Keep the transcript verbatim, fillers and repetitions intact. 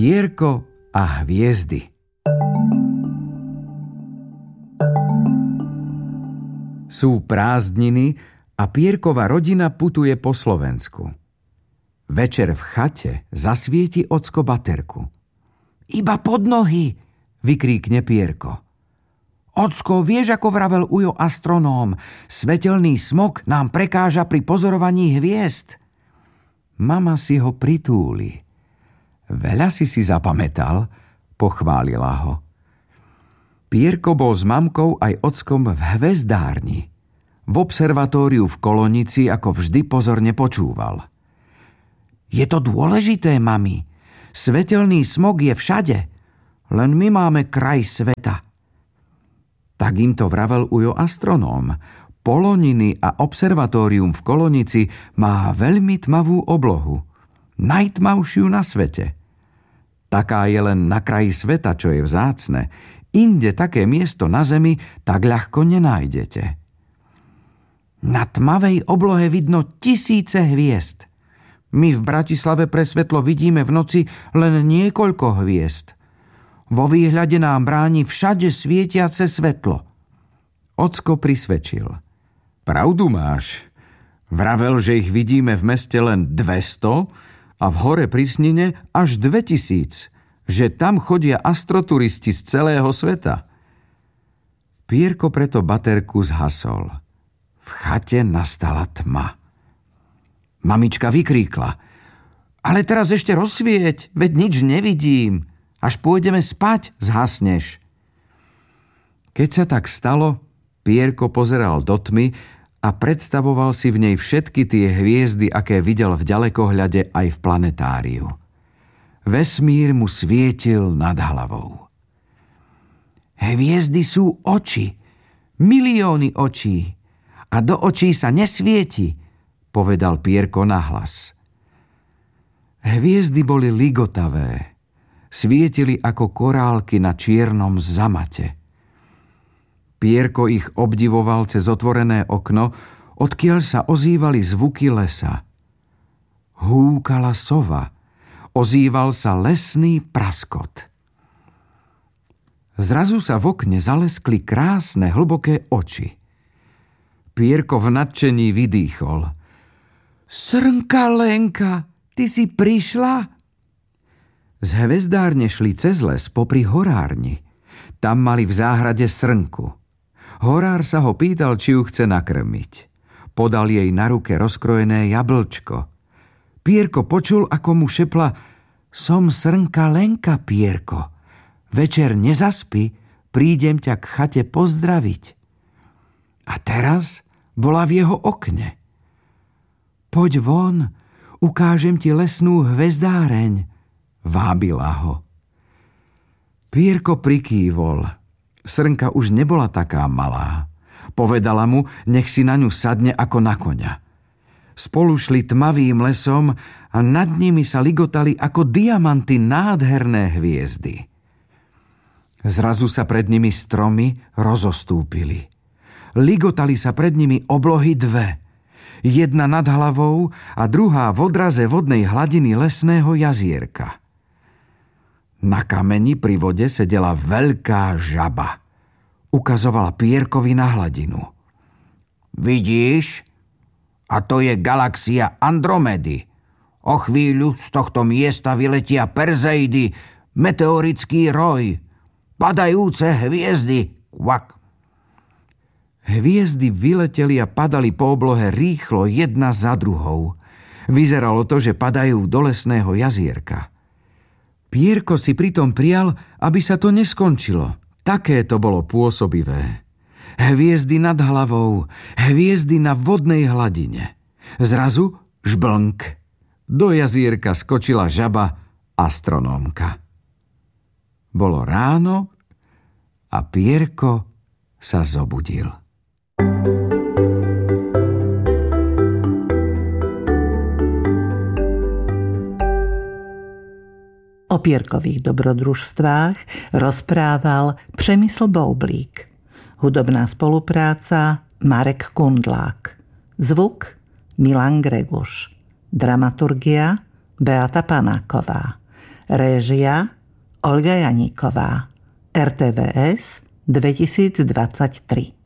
Pierko a hviezdy. Sú prázdniny a Pierkova rodina putuje po Slovensku. Večer v chate zasvieti ocko baterku. Iba pod nohy, vykríkne Pierko. Ocko, vieš, ako vravel ujo astronóm, svetelný smog nám prekáža pri pozorovaní hviezd. Mama si ho pritúli. Veľa si si zapamätal, pochválila ho. Pierko bol s mamkou aj ockom v hvezdárni. V observatóriu v Kolonici ako vždy pozorne počúval. Je to dôležité, mami. Svetelný smog je všade. Len my máme kraj sveta. Tak im to vravel ujo astronóm. Poloniny a observatórium v Kolonici má veľmi tmavú oblohu. Najtmavšiu na svete. Taká je len na kraji sveta, čo je vzácne. Inde také miesto na zemi tak ľahko nenájdete. Na tmavej oblohe vidno tisíce hviezd. My v Bratislave pre svetlo vidíme v noci len niekoľko hviezd. Vo výhľade nám bráni všade svietiace svetlo. Ocko prisvedčil. Pravdu máš. Vravel, že ich vidíme v meste len dvesto a v hore pri Snine až dvetisíc. Že tam chodia astroturisti z celého sveta. Pierko preto baterku zhasol. V chate nastala tma. Mamička vykríkla. Ale teraz ešte rozsvieť, veď nič nevidím. Až pôjdeme spať, zhasneš. Keď sa tak stalo, Pierko pozeral do tmy a predstavoval si v nej všetky tie hviezdy, aké videl v ďalekohľade aj v planetáriu. Vesmír mu svietil nad hlavou. Hviezdy sú oči, milióny očí a do očí sa nesvieti, povedal Pierko nahlas. Hviezdy boli ligotavé, svietili ako korálky na čiernom zamate. Pierko ich obdivoval cez otvorené okno, odkiaľ sa ozývali zvuky lesa. Húkala sova, ozýval sa lesný praskot. Zrazu sa v okne zaleskli krásne, hlboké oči. Pierko v nadšení vydýchol. Srnka Lenka, ty si prišla? Z hvezdárne šli cez les popri horárni. Tam mali v záhrade srnku. Horár sa ho pýtal, či ju chce nakrmiť. Podal jej na ruke rozkrojené jablčko. Pierko počul, ako mu šepla: Som srnka Lenka, Pierko. Večer nezaspí, prídem ťa k chate pozdraviť. A teraz bola v jeho okne. Poď von, ukážem ti lesnú hvezdáreň, vábila ho. Pierko prikývol. Srnka už nebola taká malá. Povedala mu, nech si na ňu sadne ako na koňa. Spolu šli tmavým lesom a nad nimi sa ligotali ako diamanty nádherné hviezdy. Zrazu sa pred nimi stromy rozostúpili. Ligotali sa pred nimi oblohy dve. Jedna nad hlavou a druhá v odraze vodnej hladiny lesného jazierka. Na kameni pri vode sedela veľká žaba. Ukazovala Pierkovi na hladinu. Vidíš? A to je galaxia Andromedy. O chvíľu z tohto miesta vyletia Perzeidy, meteorický roj, padajúce hviezdy. Kvak. Hviezdy vyleteli a padali po oblohe rýchlo jedna za druhou. Vyzeralo to, že padajú do lesného jazierka. Pierko si pritom prial, aby sa to neskončilo. Také to bolo pôsobivé. Hviezdy nad hlavou, hviezdy na vodnej hladine. Zrazu žblnk. Do jazierka skočila žaba astronómka. Bolo ráno a Pierko sa zobudil. O Pierkových dobrodružstvách rozprával Přemysl Boublík. Hudobná spolupráca Marek Kundlák. Zvuk Milan Greguš. Dramaturgia Beata Panáková. Réžia Olga Janíková. er té vé es dvetisícdvadsaťtri.